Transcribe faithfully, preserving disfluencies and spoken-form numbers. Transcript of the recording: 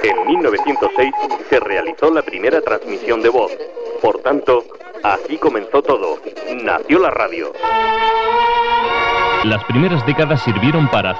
En mil novecientos seis se realizó la primera transmisión de voz. Por tanto, así comenzó todo. Nació la radio. Las primeras décadas sirvieron para